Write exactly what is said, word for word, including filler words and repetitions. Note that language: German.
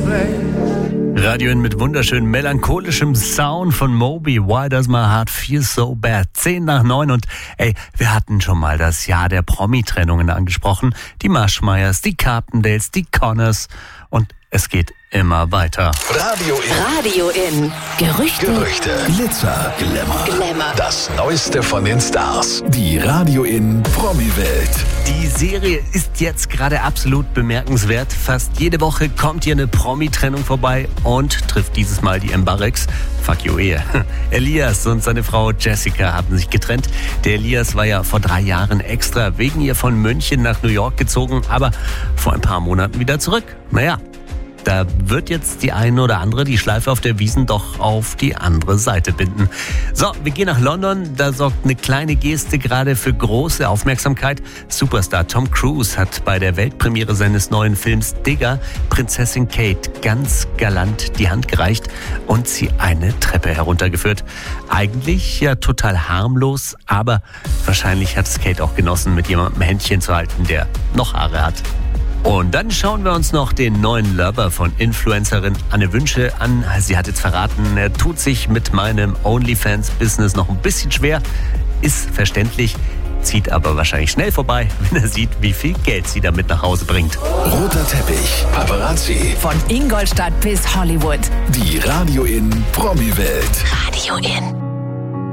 Radio In mit wunderschön melancholischem Sound von Moby. Why does my heart feel so bad? Zehn nach neun und ey, wir hatten schon mal das Jahr der Promi-Trennungen angesprochen. Die Maschmeyers, die Carpendales, die Connors und es geht immer weiter. Radio In. Radio In. Gerüchte. Gerüchte. Glitzer, Glamour. Glamour. Das Neueste von den Stars. Die Radio In Promi-Welt. Die Serie ist jetzt gerade absolut bemerkenswert. Fast jede Woche kommt hier eine Promi-Trennung vorbei und trifft dieses Mal die Mbareks. Fuck you, Ehe. Elias und seine Frau Jessica haben sich getrennt. Der Elias war ja vor drei Jahren extra wegen ihr von München nach New York gezogen, aber vor ein paar Monaten wieder zurück. Naja. Da wird jetzt die eine oder andere die Schleife auf der Wiesn doch auf die andere Seite binden. So, wir gehen nach London. Da sorgt eine kleine Geste gerade für große Aufmerksamkeit. Superstar Tom Cruise hat bei der Weltpremiere seines neuen Films Digger Prinzessin Kate ganz galant die Hand gereicht und sie eine Treppe heruntergeführt. Eigentlich ja total harmlos, aber wahrscheinlich hat es Kate auch genossen, mit jemandem Händchen zu halten, der noch Haare hat. Und dann schauen wir uns noch den neuen Lover von Influencerin Anne Wünsche an. Sie hat jetzt verraten, er tut sich mit meinem OnlyFans-Business noch ein bisschen schwer. Ist verständlich, zieht aber wahrscheinlich schnell vorbei, wenn er sieht, wie viel Geld sie damit nach Hause bringt. Roter Teppich, Paparazzi. Von Ingolstadt bis Hollywood. Die Radio In Promi-Welt. Radio In.